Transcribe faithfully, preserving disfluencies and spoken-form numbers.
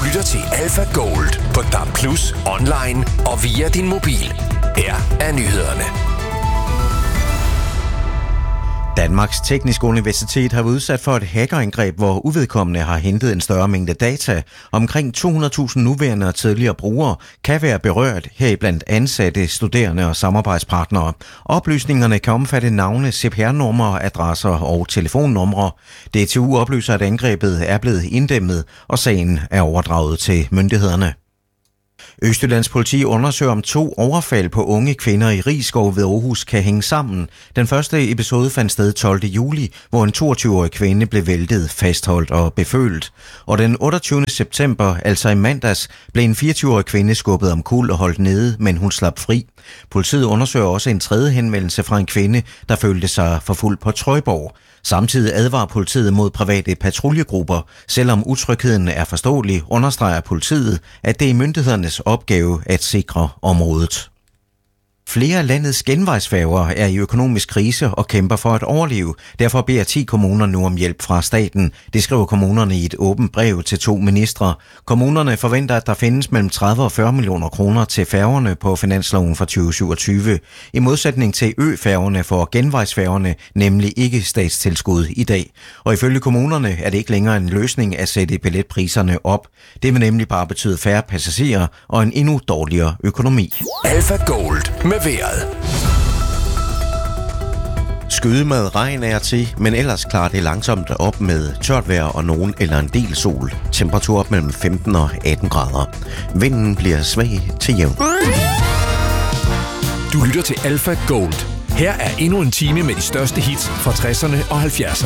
lytter til Alpha Gold på D A B plus, online og via din mobil. Her er nyhederne. Danmarks Tekniske Universitet har været udsat for et hackerangreb, hvor uvedkommende har hentet en større mængde data. Omkring to hundrede tusind nuværende og tidligere brugere kan være berørt, heriblandt ansatte, studerende og samarbejdspartnere. Oplysningerne kan omfatte navne, C P R-numre, adresser og telefonnumre. D T U oplyser, at angrebet er blevet inddæmmet, og sagen er overdraget til myndighederne. Østjyllands politi undersøger, om to overfald på unge kvinder i Risskov ved Aarhus kan hænge sammen. Den første episode fandt sted tolvte juli, hvor en toogtyve-årig kvinde blev væltet, fastholdt og befølt. Og den otteogtyvende september, altså i mandags, blev en fireogtyve-årig kvinde skubbet omkuld og holdt nede, men hun slap fri. Politiet undersøger også en tredje henvendelse fra en kvinde, der følte sig forfulgt på Trøjborg. Samtidig advarer politiet mod private patruljegrupper. Selvom utrygheden er forståelig, understreger politiet, at det er myndighedernes opgave at sikre området. Flere af landets genvejsfærger er i økonomisk krise og kæmper for at overleve. Derfor beder ti kommuner nu om hjælp fra staten. Det skriver kommunerne i et åbent brev til to ministre. Kommunerne forventer, at der findes mellem tredive og fyrre millioner kroner til færgerne på finansloven for tyve syvogtyve. I modsætning til ø-færgerne får genvejsfærgerne nemlig ikke statstilskud i dag. Og ifølge kommunerne er det ikke længere en løsning at sætte billetpriserne op. Det vil nemlig bare betyde færre passagerer og en endnu dårligere økonomi. Alpha Gold med vejret. Skyde med regn er til, men ellers klarer det langsomt op med tørt vejr og nogen eller en del sol. Temperatur op mellem femten og atten grader. Vinden bliver svag til jævn. Du lytter til Alpha Gold. Her er endnu en time med de største hits fra tresserne og halvfjerdserne.